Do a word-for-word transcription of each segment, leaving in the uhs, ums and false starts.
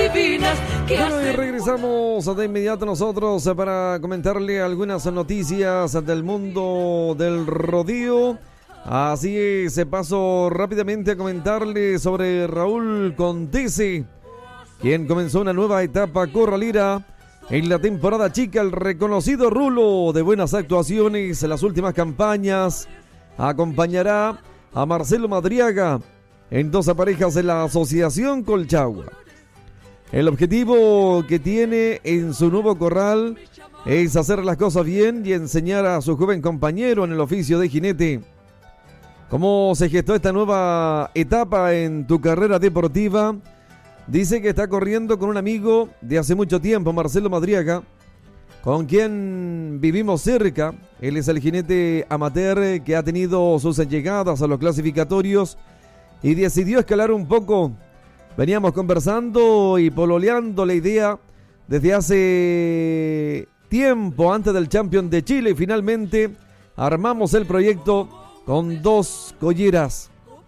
divinas que Bueno, y hacen... regresamos de inmediato nosotros para comentarle algunas noticias del mundo del rodeo. Así es, paso rápidamente a comentarle sobre Raúl Contese, quien comenzó una nueva etapa corralera en la temporada chica. El reconocido rulo de buenas actuaciones en las últimas campañas acompañará a Marcelo Madriaga en dos parejas de la Asociación Colchagua. El objetivo que tiene en su nuevo corral es hacer las cosas bien y enseñar a su joven compañero en el oficio de jinete. ¿Cómo se gestó esta nueva etapa en tu carrera deportiva? Dice que está corriendo con un amigo de hace mucho tiempo, Marcelo Madriaga, con quien vivimos cerca. Él es el jinete amateur que ha tenido sus llegadas a los clasificatorios y decidió escalar un poco. Veníamos conversando y pololeando la idea desde hace tiempo, antes del Champion de Chile, y finalmente armamos el proyecto con dos colleras.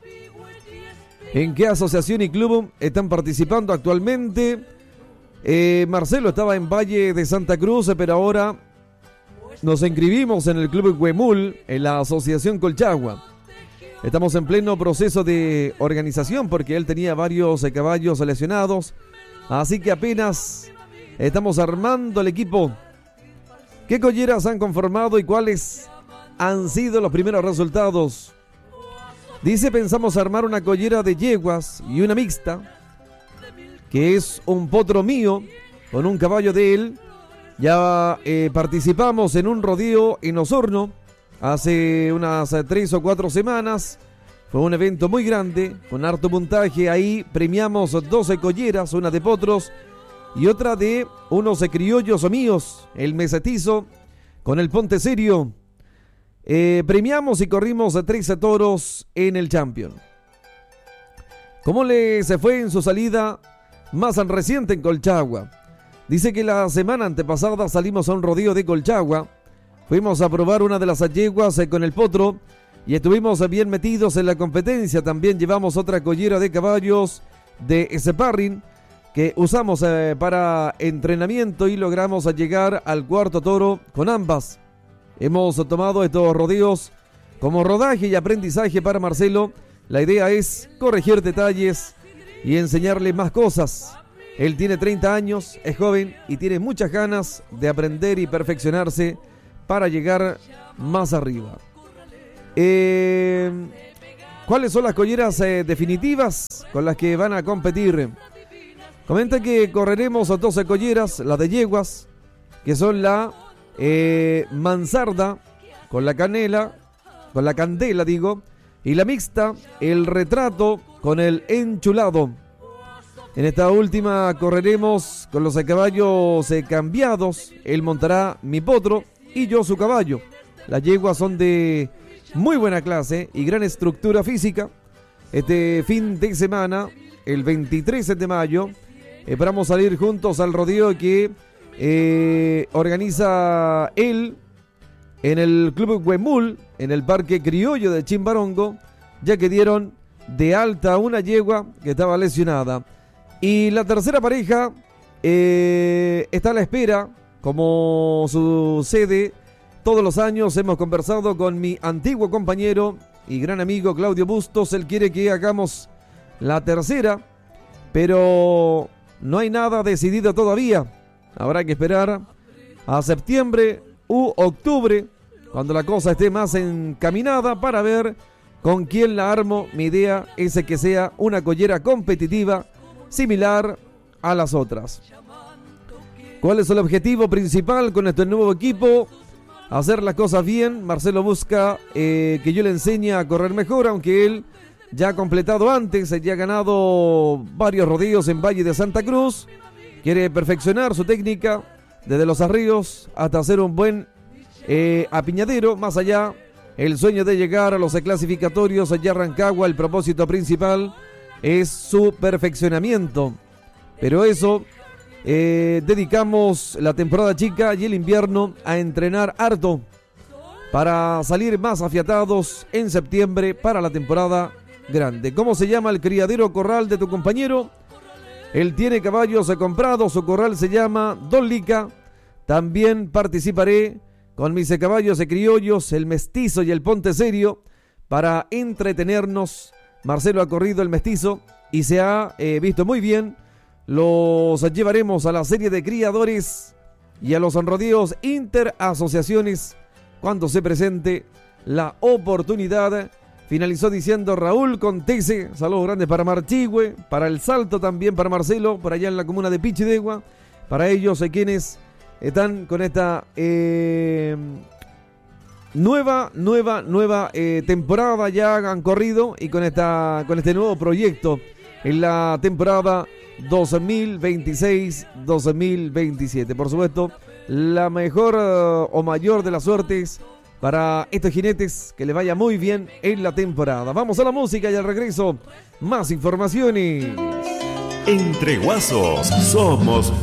¿En qué asociación y club están participando actualmente? Eh, Marcelo estaba en Valle de Santa Cruz, pero ahora nos inscribimos en el Club Huemul, en la Asociación Colchagua. Estamos en pleno proceso de organización porque él tenía varios eh, caballos lesionados, así que apenas estamos armando el equipo. ¿Qué colleras han conformado y cuáles han sido los primeros resultados? Dice, pensamos armar una collera de yeguas y una mixta, que es un potro mío con un caballo de él. Ya eh, participamos en un rodeo en Osorno hace unas eh, tres o cuatro semanas. Fue un evento muy grande, con harto puntaje. Ahí premiamos doce colleras, una de potros y otra de unos eh, criollos míos, el mesetizo con el Ponte Serio. Eh, premiamos y corrimos a trece toros en el Champion. ¿Cómo le se fue en su salida más reciente en Colchagua? Dice que la semana antepasada salimos a un rodeo de Colchagua. Fuimos a probar una de las yeguas eh, con el potro y estuvimos eh, bien metidos en la competencia. También llevamos otra collera de caballos de sparring que usamos eh, para entrenamiento y logramos eh, llegar al cuarto toro con ambas. Hemos tomado estos rodeos como rodaje y aprendizaje para Marcelo. La idea es corregir detalles y enseñarle más cosas. Él tiene treinta años, es joven y tiene muchas ganas de aprender y perfeccionarse para llegar más arriba. Eh, ¿Cuáles son las colleras eh, definitivas con las que van a competir? Comenta que correremos a doce colleras, las de yeguas, que son la Eh, mansarda con la canela, con la candela digo, y la mixta, el retrato con el enchulado. En esta última correremos con los caballos eh, cambiados. Él montará mi potro y yo su caballo. Las yeguas son de muy buena clase y gran estructura física. Este fin de semana, el veintitrés de mayo, esperamos salir juntos al rodeo que Eh, organiza él en el Club Huemul, en el Parque Criollo de Chimbarongo, ya que dieron de alta a una yegua que estaba lesionada. Y la tercera pareja eh, está a la espera, como sucede todos los años. Hemos conversado con mi antiguo compañero y gran amigo Claudio Bustos. Él quiere que hagamos la tercera, pero no hay nada decidido todavía. Habrá que esperar a septiembre u octubre, cuando la cosa esté más encaminada, para ver con quién la armo. Mi idea es que sea una collera competitiva similar a las otras. ¿Cuál es el objetivo principal con este nuevo equipo? Hacer las cosas bien. Marcelo busca eh, que yo le enseñe a correr mejor, aunque él ya ha completado antes, ya ha ganado varios rodeos en Valle de Santa Cruz. Quiere perfeccionar su técnica desde los arríos hasta hacer un buen eh, apiñadero. Más allá, el sueño de llegar a los clasificatorios allá en Rancagua, el propósito principal es su perfeccionamiento. Pero eso, eh, dedicamos la temporada chica y el invierno a entrenar harto para salir más afiatados en septiembre para la temporada grande. ¿Cómo se llama el criadero corral de tu compañero? Él tiene caballos comprados, su corral se llama Don Lica. También participaré con mis caballos de criollos, el mestizo y el ponte serio, para entretenernos. Marcelo ha corrido el mestizo y se ha eh, visto muy bien. Los llevaremos a la serie de criadores y a los rodeos interasociaciones cuando se presente la oportunidad. Finalizó diciendo Raúl Contese. Saludos grandes para Marchigüe, para El Salto también, para Marcelo, por allá en la comuna de Pichidegua. Para ellos, eh, quienes están con esta eh, nueva, nueva, nueva eh, temporada, ya han corrido, y con, esta, con este nuevo proyecto en la temporada dos mil veintiséis dos mil veintisiete. Por supuesto, la mejor uh, o mayor de las suertes para estos jinetes, que les vaya muy bien en la temporada. Vamos a la música y al regreso, más informaciones. Entre Guasos somos